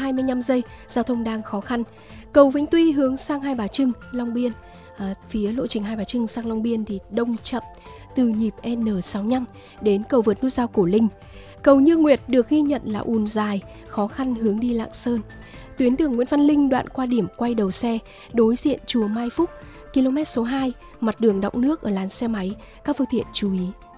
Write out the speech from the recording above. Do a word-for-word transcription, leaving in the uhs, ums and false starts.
hai mươi lăm giây, giao thông đang khó khăn. Cầu Vĩnh Tuy hướng sang Hai Bà Trưng, Long Biên, à, phía lộ trình Hai Bà Trưng sang Long Biên thì đông chậm từ nhịp N sáu mươi lăm đến cầu vượt nút giao Cổ Linh. Cầu Như Nguyệt được ghi nhận là ùn dài, khó khăn hướng đi Lạng Sơn. Tuyến đường Nguyễn Văn Linh đoạn qua điểm quay đầu xe đối diện chùa Mai Phúc, km số hai, mặt đường đọng nước ở làn xe máy, các phương tiện chú ý.